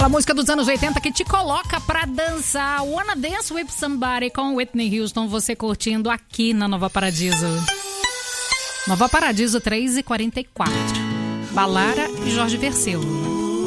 Aquela música dos anos 80 que te coloca pra dançar. Wanna Dance With Somebody com Whitney Houston. Você curtindo aqui na Nova Paradiso. Nova Paradiso 3h44. Balara e Jorge Verceu.